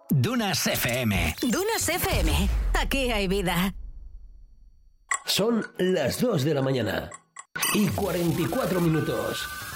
Dunas FM. Dunas FM. Aquí hay vida. Son las 2 de la mañana y 44 minutos.